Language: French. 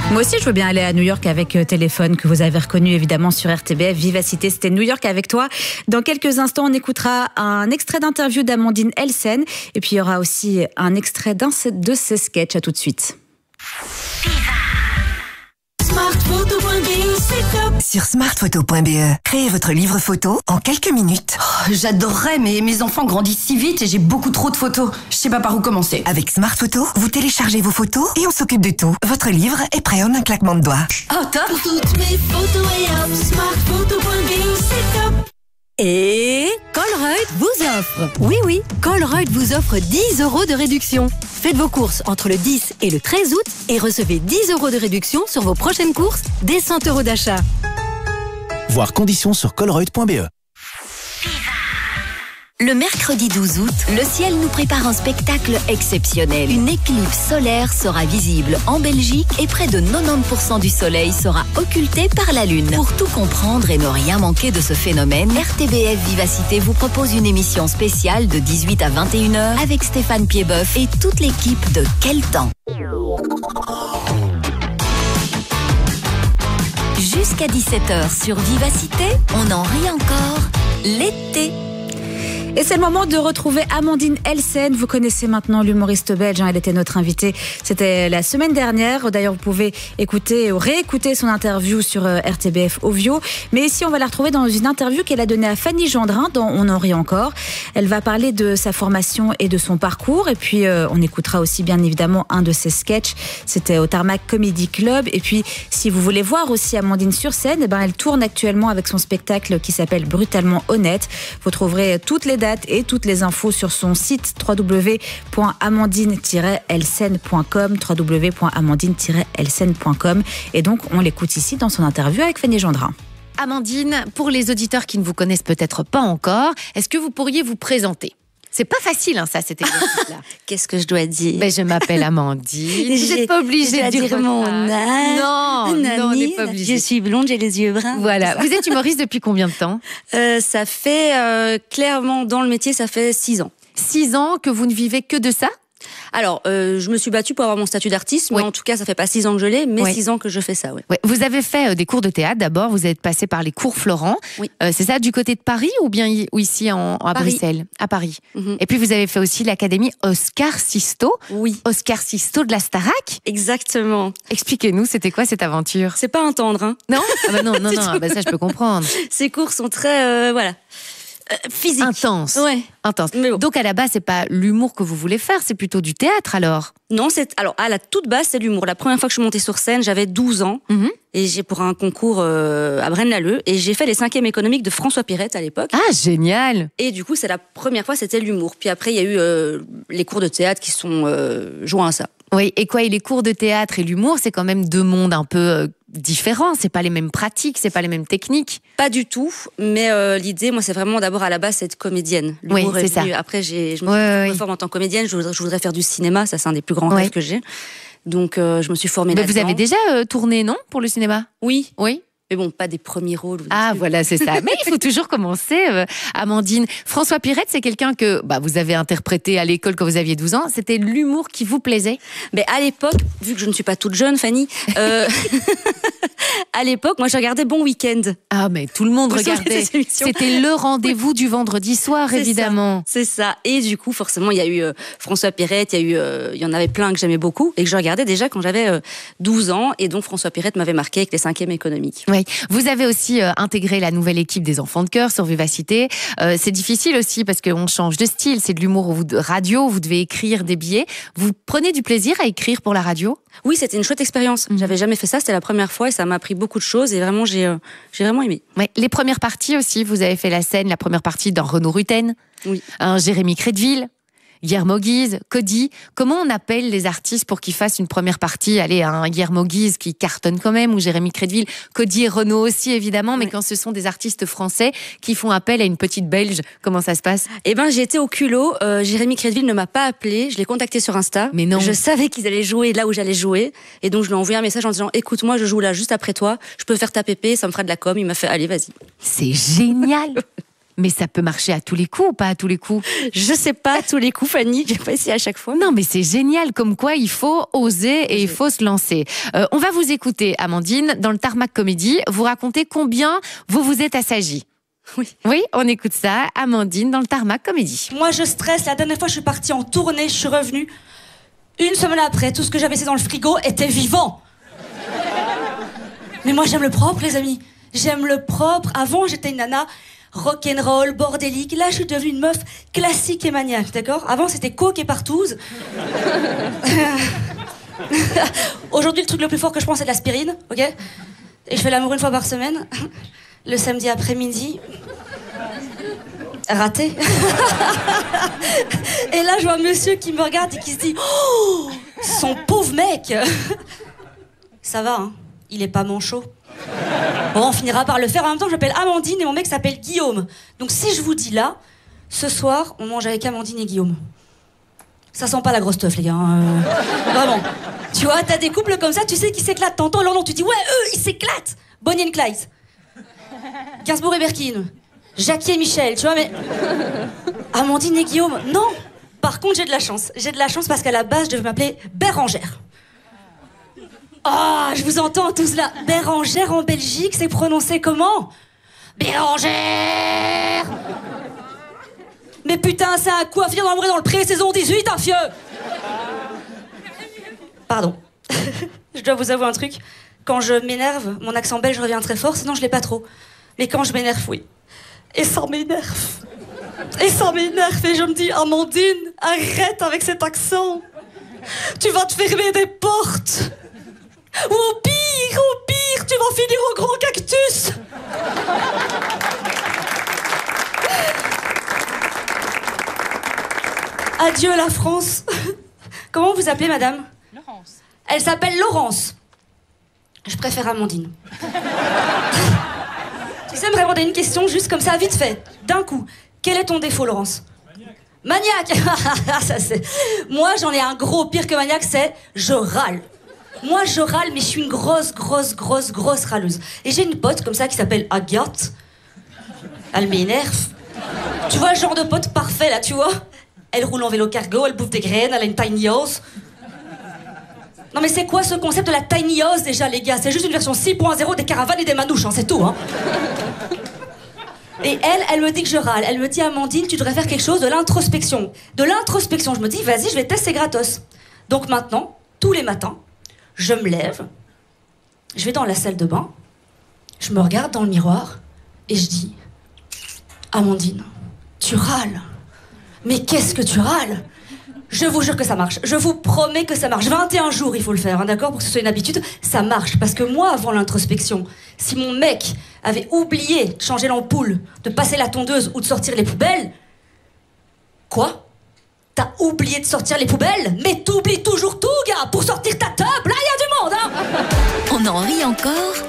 Moi aussi, je veux bien aller à New York avec Téléphone, que vous avez reconnu évidemment sur RTBF. Vivacité, c'était New York avec toi. Dans quelques instants, on écoutera un extrait d'interview d'Amandine Elsen. Et puis, il y aura aussi un extrait d'un de ses sketchs. À tout de suite. Sur smartphoto.be, créez votre livre photo en quelques minutes. Oh, j'adorerais, mais mes enfants grandissent si vite et j'ai beaucoup trop de photos. Je sais pas par où commencer. Avec Smartphoto, vous téléchargez vos photos et on s'occupe de tout. Votre livre est prêt en un claquement de doigts. Oh, top! Toutes mes photos et hop, smartphoto.be, c'est top! Et Colruyt vous offre. Oui, Colruyt vous offre 10 € de réduction. Faites vos courses entre le 10 et le 13 août et recevez 10 € de réduction sur vos prochaines courses dès 100 € d'achat. Voir conditions sur colruyt.be. Le mercredi 12 août, le ciel nous prépare un spectacle exceptionnel. Une éclipse solaire sera visible en Belgique et près de 90% du soleil sera occulté par la lune. Pour tout comprendre et ne rien manquer de ce phénomène, RTBF Vivacité vous propose une émission spéciale de 18 à 21h avec Stéphane Piedboeuf et toute l'équipe de Quel temps. Jusqu'à 17h sur Vivacité, on en rit encore l'été. Et c'est le moment de retrouver Amandine Elsen. Vous connaissez maintenant l'humoriste belge, elle était notre invitée. C'était la semaine dernière. D'ailleurs, vous pouvez écouter ou réécouter son interview sur RTBF Ovio. Mais ici, on va la retrouver dans une interview qu'elle a donnée à Fanny Gendrin dans On en rit encore. Elle va parler de sa formation et de son parcours. Et puis, on écoutera aussi bien évidemment un de ses sketchs. C'était au Tarmac Comedy Club. Et puis, si vous voulez voir aussi Amandine sur scène, elle tourne actuellement avec son spectacle qui s'appelle Brutalement Honnête. Vous trouverez toutes les dates et toutes les infos sur son site www.amandine-elsen.com www.amandine-elsen.com. Et donc, on l'écoute ici dans son interview avec Fanny Gendrin. Amandine, pour les auditeurs qui ne vous connaissent peut-être pas encore, est-ce que vous pourriez vous présenter ? C'est pas facile, ça, cet exercice-là. Qu'est-ce que je dois dire ? Je m'appelle Amandine. Vous n'êtes pas obligée de dire mon âge. Non, on n'est pas obligé. Je suis blonde, j'ai les yeux bruns. Voilà. Vous êtes humoriste depuis combien de temps ? Ça fait, clairement, dans le métier, ça fait 6 ans. 6 ans que vous ne vivez que de ça ? Alors, je me suis battue pour avoir mon statut d'artiste, mais en tout cas, ça fait pas 6 ans que je l'ai, mais 6 ans que je fais ça, Vous avez fait des cours de théâtre d'abord, vous êtes passé par les cours Florent. Oui. C'est ça, du côté de Paris ou bien ici à Bruxelles ? À Paris. Mm-hmm. Et puis vous avez fait aussi l'académie Oscar Sisto. Oui. Oscar Sisto de la Starac. Exactement. Expliquez-nous, c'était quoi cette aventure ? C'est pas un tendre, hein. Non ? Non, ça je peux comprendre. Ces cours sont très, physique. Intense. Ouais. Intense. Mais bon. Donc à la base, c'est pas l'humour que vous voulez faire, c'est plutôt du théâtre alors ? Non, alors à la toute base, c'est l'humour. La première fois que je suis montée sur scène, j'avais 12 ans et j'ai pour un concours à Braine-l'Alleud et j'ai fait les 5e économiques de François Pirette à l'époque. Ah, génial. Et du coup, c'est la première fois, c'était l'humour. Puis après, il y a eu les cours de théâtre qui sont joints à ça. Oui, et les cours de théâtre et l'humour, c'est quand même deux mondes un peu différents. C'est pas les mêmes pratiques, c'est pas les mêmes techniques. Pas du tout, mais l'idée, moi, c'est vraiment d'abord à la base, c'est être comédienne. L'humour c'est ça. Après, je me suis formée en tant que comédienne. Je voudrais faire du cinéma, ça, c'est un des plus grands rêves que j'ai. Donc, je me suis formée là-dedans. Vous avez déjà tourné, non, pour le cinéma ? Oui. Oui. Mais bon, pas des premiers rôles. Voilà, c'est ça. Mais il faut toujours commencer, Amandine. François Pirette, c'est quelqu'un que vous avez interprété à l'école quand vous aviez 12 ans. C'était l'humour qui vous plaisait ? Mais à l'époque, vu que je ne suis pas toute jeune, Fanny, à l'époque, moi, je regardais Bon Week-end. Ah, mais tout le monde regardait. C'était le rendez-vous du vendredi soir, évidemment. C'est ça. Et du coup, forcément, il y a eu François Pirette, il y en avait plein que j'aimais beaucoup et que je regardais déjà quand j'avais 12 ans. Et donc, François Pirette m'avait marqué avec les 5e économiques. Oui. Vous avez aussi intégré la nouvelle équipe des Enfants de Cœur sur Vivacité. C'est difficile aussi parce qu'on change de style. C'est de l'humour radio. Vous devez écrire des billets. Vous prenez du plaisir à écrire pour la radio ? Oui, c'était une chouette expérience. J'avais jamais fait ça. C'était la première fois et ça m'a appris beaucoup de choses. Et vraiment, j'ai vraiment aimé. Oui. Les premières parties aussi. Vous avez fait la première partie dans Renaud Rutten. Oui. Jérémy Crédville. Guillermo Guise, Cody. Comment on appelle les artistes pour qu'ils fassent une première partie ? Allez, un Guillermo Guise qui cartonne quand même, ou Jérémy Crédville, Cody et Renaud aussi évidemment, mais quand ce sont des artistes français qui font appel à une petite Belge, comment ça se passe ? J'ai été au culot. Jérémy Crédville ne m'a pas appelé. Je l'ai contacté sur Insta. Mais non. Je savais qu'ils allaient jouer là où j'allais jouer, et donc je lui ai envoyé un message en disant écoute, moi je joue là juste après toi. Je peux faire ta pépé, ça me fera de la com. Il m'a fait allez, vas-y. C'est génial. Mais ça peut marcher à tous les coups ou pas à tous les coups? Je sais pas à tous les coups, Fanny. J'ai pas essayé à chaque fois. Non, mais c'est génial. Comme quoi, il faut oser et il faut se lancer. On va vous écouter, Amandine, dans le Tarmac Comédie. Vous racontez combien vous vous êtes assagi. Oui. Oui, on écoute ça. Amandine, dans le Tarmac Comédie. Moi, je stresse. La dernière fois, je suis partie en tournée, je suis revenue. Une semaine après, tout ce que j'avais laissé dans le frigo était vivant. Mais moi, j'aime le propre, les amis. J'aime le propre. Avant, j'étais une nana rock'n'roll, bordélique. Là, je suis devenue une meuf classique et maniaque, d'accord? Avant, c'était coke et partouze. Aujourd'hui, le truc le plus fort que je prends, c'est de l'aspirine, ok? Et je fais l'amour une fois par semaine. Le samedi après-midi. Raté. Et là, je vois un monsieur qui me regarde et qui se dit: oh, son pauvre mec. Ça va, hein? Il est pas manchot. Bon, on finira par le faire. En même temps, je m'appelle Amandine et mon mec s'appelle Guillaume. Donc si je vous dis là, ce soir, on mange avec Amandine et Guillaume. Ça sent pas la grosse teuf, les gars. Vraiment. Tu vois, t'as des couples comme ça, tu sais qu'ils s'éclatent. Tantôt, non, tu dis: ouais, eux, ils s'éclatent. Bonnie and Clyde. Gainsbourg et Berkin. Jackie et Michel, tu vois, mais... Amandine et Guillaume, non. Par contre, j'ai de la chance. J'ai de la chance parce qu'à la base, je devais m'appeler Bérangère. Ah, je vous entends tous là. Bérangère en Belgique, c'est prononcé comment? Bérangère. Mais putain, c'est un coup à finir dans le pré, saison 18, un fieu. Pardon. Je dois vous avouer un truc. Quand je m'énerve, mon accent belge revient très fort, sinon je l'ai pas trop. Mais quand je m'énerve, oui. Et ça m'énerve. Et ça m'énerve. Et je me dis: Amandine, arrête avec cet accent. Tu vas te fermer des portes. Ou au pire, tu vas finir au Grand Cactus. Adieu la France. Comment vous appelez, madame? Laurence. Elle s'appelle Laurence. Je préfère Amandine. Tu sais me répondre à une question juste comme ça, vite fait, d'un coup. Quel est ton défaut, Laurence? Maniaque. Ça, c'est... Moi, j'en ai un gros, pire que maniaque, c'est je râle. Moi, je râle, mais je suis une grosse râleuse. Et j'ai une pote comme ça qui s'appelle Agathe. Elle m'énerve. Tu vois, le genre de pote parfait, là, tu vois? Elle roule en vélo cargo, elle bouffe des graines, elle a une tiny house. Non mais c'est quoi ce concept de la tiny house déjà, les gars? C'est juste une version 6.0 des caravanes et des manouches, hein, c'est tout, hein. Et elle me dit que je râle. Elle me dit: Amandine, tu devrais faire quelque chose de l'introspection. De l'introspection, je me dis: vas-y, je vais tester gratos. Donc maintenant, tous les matins, je me lève, je vais dans la salle de bain, je me regarde dans le miroir et je dis: Amandine, tu râles. Mais qu'est-ce que tu râles? Je vous jure que ça marche. Je vous promets que ça marche. 21 jours, il faut le faire, hein, d'accord? Pour que ce soit une habitude, ça marche. Parce que moi, avant l'introspection, si mon mec avait oublié de changer l'ampoule, de passer la tondeuse ou de sortir les poubelles... Quoi? T'as oublié de sortir les poubelles? Mais t'oublies toujours tout, gars! Pour sortir ta table, là, il y a du monde, hein! On en rit encore.